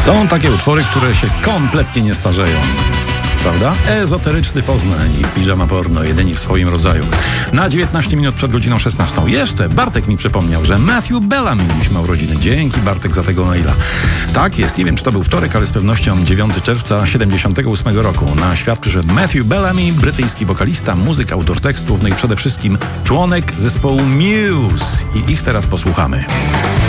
Są takie utwory, które się kompletnie nie starzeją. Prawda? Ezoteryczny Poznań i piżama porno, jedyni w swoim rodzaju. Na 19 minut przed godziną 16. Jeszcze Bartek mi przypomniał, że Matthew Bellamy mieliśmy urodziny. Dzięki, Bartek, za tego maila. Tak jest, nie wiem, czy to był wtorek, ale z pewnością 9 czerwca 78 roku. Na świat przyszedł Matthew Bellamy, brytyjski wokalista, muzyk, autor tekstów, no i przede wszystkim członek zespołu Muse. I ich teraz posłuchamy.